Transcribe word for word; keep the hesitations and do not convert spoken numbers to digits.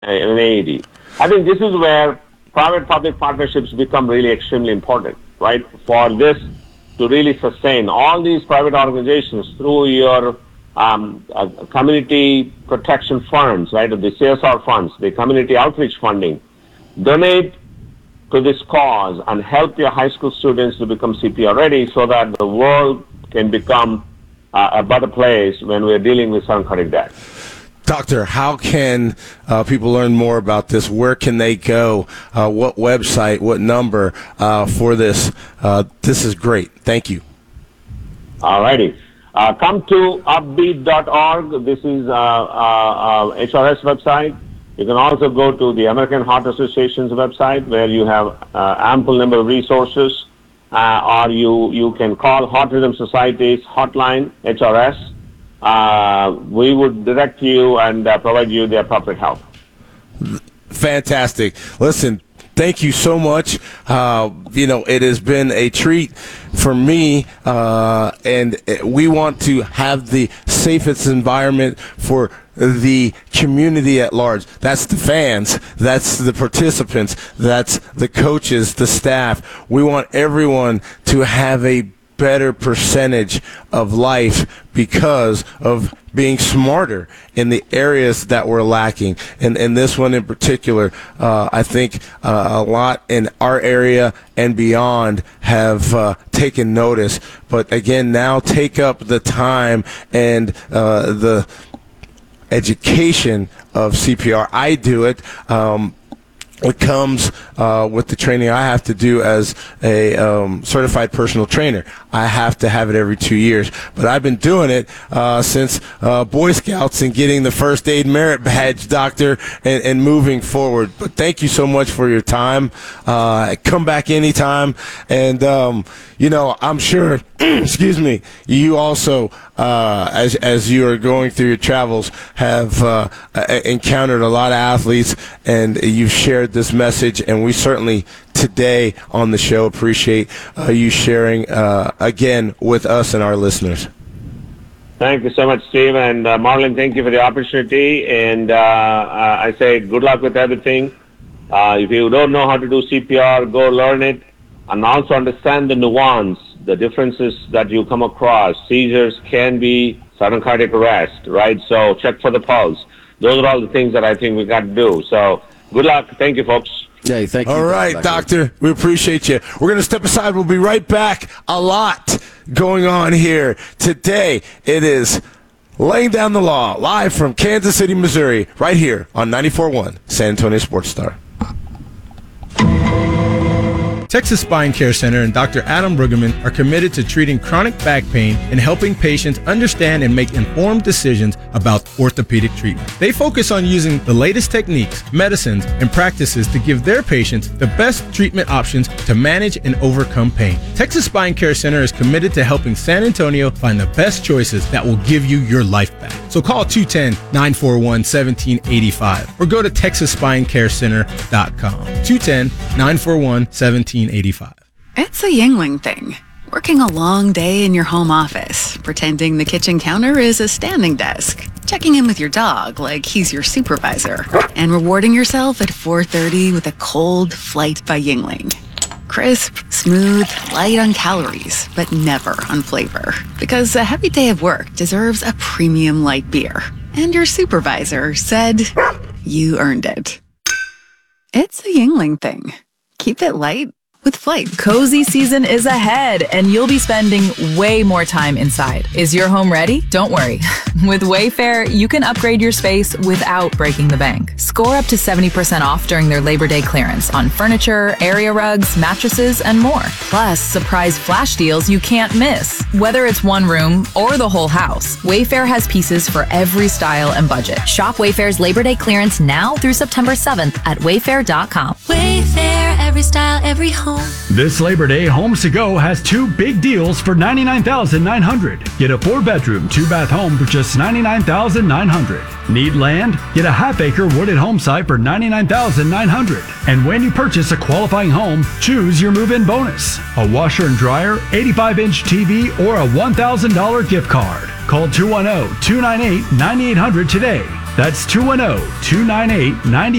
an A E D. I think this is where private-public partnerships become really extremely important, right? For this to really sustain all these private organizations through your um, uh, community protection funds, right? The C S R funds, the community outreach funding, donate to this cause and help your high school students to become C P R ready so that the world can become uh, a better place when we're dealing with sudden cardiac death. Doctor, how can uh, people learn more about this? Where can they go? Uh, what website, what number uh, for this? Uh, this is great. Thank you. All righty. Uh, come to upbeat dot org. This is uh, uh, uh, H R S website. You can also go to the American Heart Association's website where you have uh, ample number of resources, uh, or you, you can call Heart Rhythm Society's hotline, H R S. Uh, we would direct you and uh, provide you the appropriate help. Fantastic. Listen, thank you so much. Uh, you know, it has been a treat for me, uh, and we want to have the safest environment for the community at large. That's the fans, that's the participants, that's the coaches, the staff. We want everyone to have a better percentage of life because of being smarter in the areas that we're lacking. And, and this one in particular, uh, I think uh, a lot in our area and beyond have uh, taken notice. But again, now take up the time and uh, the education of C P R. I do it. Um, It comes uh, with the training I have to do as a um, certified personal trainer. I have to have it every two years. But I've been doing it uh, since uh, Boy Scouts and getting the first aid merit badge, Doctor, and, and moving forward. But thank you so much for your time. Uh, come back anytime. And, um, you know, I'm sure, excuse me, you also, uh, as, as you are going through your travels, have uh, encountered a lot of athletes, and you've shared this message, and we certainly today on the show appreciate uh, you sharing uh, again with us and our listeners. Thank you so much, Steve, and uh, Marlon, thank you for the opportunity, and uh, uh, I say good luck with everything. Uh, if you don't know how to do C P R, go learn it, and also understand the nuance, the differences that you come across. Seizures can be sudden cardiac arrest, right? So check for the pulse. Those are all the things that I think we got to do. So good luck. Thank you, folks. Yeah, thank you. All right, doctor. doctor. We appreciate you. We're going to step aside. We'll be right back. A lot going on here today. It is Laying Down the Law, live from Kansas City, Missouri, right here on ninety-four point one San Antonio Sports Star. Texas Spine Care Center and Doctor Adam Brueggemann are committed to treating chronic back pain and helping patients understand and make informed decisions about orthopedic treatment. They focus on using the latest techniques, medicines, and practices to give their patients the best treatment options to manage and overcome pain. Texas Spine Care Center is committed to helping San Antonio find the best choices that will give you your life back. So call two one zero, nine four one, one seven eight five or go to texas spine care center dot com. two one zero, nine four one, one seven eight five. It's a Yingling thing. Working a long day in your home office, pretending the kitchen counter is a standing desk, checking in with your dog like he's your supervisor, and rewarding yourself at four thirty with a cold Flight by Yingling. Crisp, smooth, light on calories, but never on flavor. Because a heavy day of work deserves a premium light beer. And your supervisor said you earned it. It's a Yingling thing. Keep it light with Flight. Cozy season is ahead, and you'll be spending way more time inside. Is your home ready? Don't worry. With Wayfair, you can upgrade your space without breaking the bank. Score up to seventy percent off during their Labor Day clearance on furniture, area rugs, mattresses, and more. Plus, surprise flash deals you can't miss. Whether it's one room or the whole house, Wayfair has pieces for every style and budget. Shop Wayfair's Labor Day clearance now through September seventh at wayfair dot com. Wayfair, every style, every home. This Labor Day, Homes to Go has two big deals for ninety-nine thousand nine hundred dollars. Get a four-bedroom, two-bath home for just ninety-nine thousand nine hundred dollars. Need land? Get a half-acre wooded home site for ninety-nine thousand nine hundred dollars. And when you purchase a qualifying home, choose your move-in bonus: a washer and dryer, eighty-five inch T V, or a one thousand dollars gift card. Call two one zero, two nine eight, nine eight zero zero today. That's two one zero, two nine eight, nine